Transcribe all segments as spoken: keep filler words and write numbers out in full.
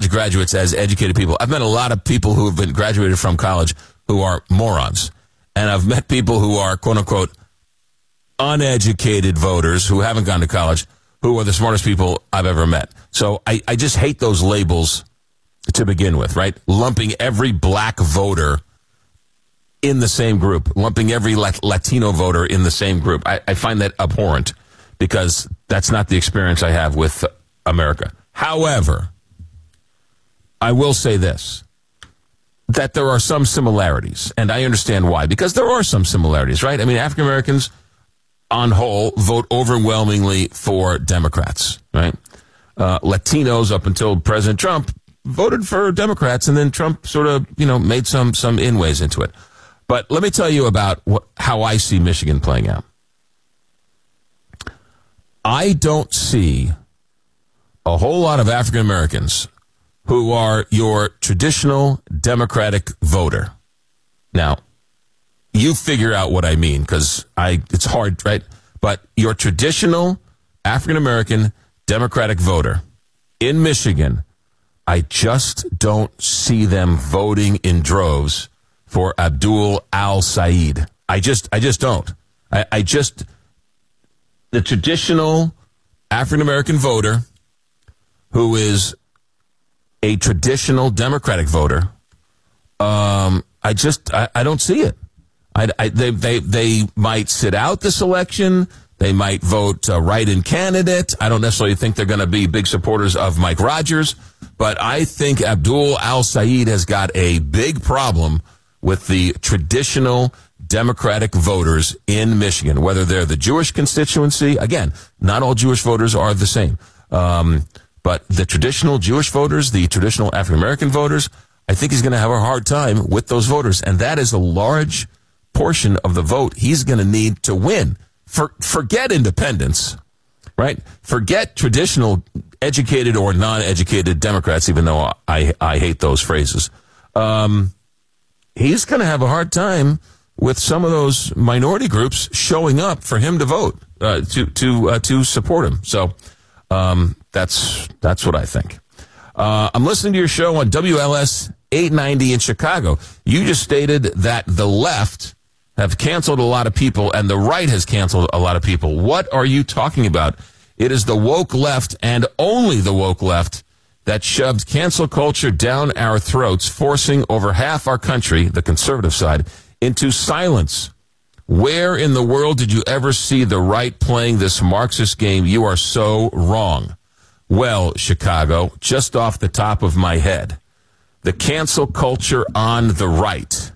college graduates as educated people. I've met a lot of people who have been graduated from college who are morons. And I've met people who are, quote unquote, uneducated voters who haven't gone to college, who are the smartest people I've ever met. So I, I just hate those labels to begin with, right? Lumping every black voter in the same group, lumping every Latino voter in the same group. I, I find that abhorrent because that's not the experience I have with America. However, I will say this, that there are some similarities, and I understand why, because there are some similarities, right? I mean, African Americans, on whole, vote overwhelmingly for Democrats, right? Uh, Latinos, up until President Trump, voted for Democrats, and then Trump sort of, you know, made some some inways into it. But let me tell you about what, how I see Michigan playing out. I don't see a whole lot of African Americans who are your traditional Democratic voter. Now, you figure out what I mean, because I it's hard, right? But your traditional African American Democratic voter in Michigan, I just don't see them voting in droves for Abdul al-Sayed. I just, I just don't. I, I just, the traditional African-American voter who is a traditional Democratic voter, um, I just, I, I don't see it. I, I, they, they, they might sit out this election. They might vote a write-in candidate. I don't necessarily think they're going to be big supporters of Mike Rogers, but I think Abdul al-Sayed has got a big problem with the traditional Democratic voters in Michigan, whether they're the Jewish constituency. Again, not all Jewish voters are the same. Um, but the traditional Jewish voters, the traditional African-American voters, I think he's going to have a hard time with those voters. And that is a large portion of the vote he's going to need to win. For, forget independents, right? Forget traditional educated or non-educated Democrats, even though I, I hate those phrases. Um, he's going to have a hard time with some of those minority groups showing up for him to vote, uh, to to uh, to support him. So um, that's that's what I think. Uh, I'm listening to your show on W L S eight ninety in Chicago. You just stated that the left have canceled a lot of people and the right has canceled a lot of people. What are you talking about? It is the woke left and only the woke left that shoved cancel culture down our throats, forcing over half our country, the conservative side, into silence. Where in the world did you ever see the right playing this Marxist game? You are so wrong. Well, Chicago, just off the top of my head, the cancel culture on the right.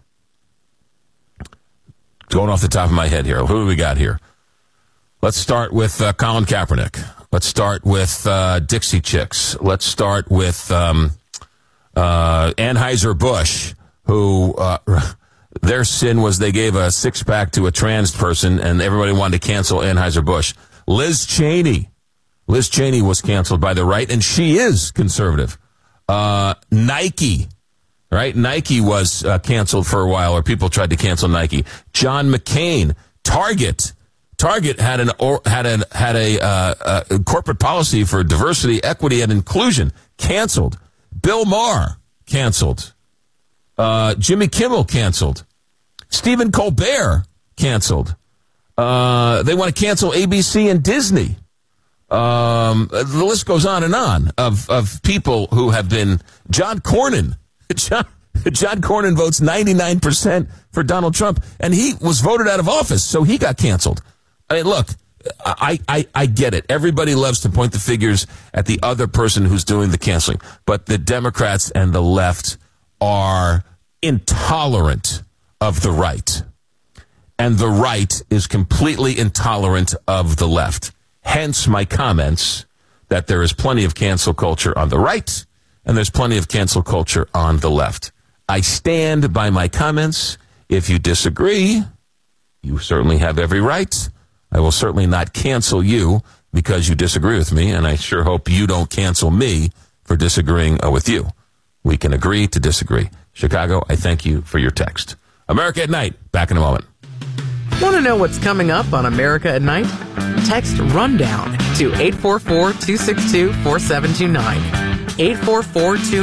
Going off the top of my head here. Who do we got here? Let's start with uh, Colin Kaepernick. Let's start with uh, Dixie Chicks. Let's start with um, uh, Anheuser-Busch, who uh, their sin was they gave a six-pack to a trans person, and everybody wanted to cancel Anheuser-Busch. Liz Cheney. Liz Cheney was canceled by the right, and she is conservative. Uh, Nike. Right? Nike was uh, canceled for a while, or people tried to cancel Nike. John McCain, Target. Target had an or, had an had a, uh, a corporate policy for diversity, equity, and inclusion. Canceled. Bill Maher canceled. Uh, Jimmy Kimmel canceled. Stephen Colbert canceled. Uh, they want to cancel A B C and Disney. Um, the list goes on and on of of people who have been. John Cornyn. John, John Cornyn votes ninety-nine percent for Donald Trump, and he was voted out of office, so he got canceled. I mean, look, I, I, I get it. Everybody loves to point the figures at the other person who's doing the canceling, but the Democrats and the left are intolerant of the right, and the right is completely intolerant of the left. Hence my comments that there is plenty of cancel culture on the right, and there's plenty of cancel culture on the left. I stand by my comments. If you disagree, you certainly have every right. I will certainly not cancel you because you disagree with me, and I sure hope you don't cancel me for disagreeing with you. We can agree to disagree. Chicago, I thank you for your text. America at Night, back in a moment. Want to know what's coming up on America at Night? Text RUNDOWN to eight four four, two six two, four seven two nine. eight four four two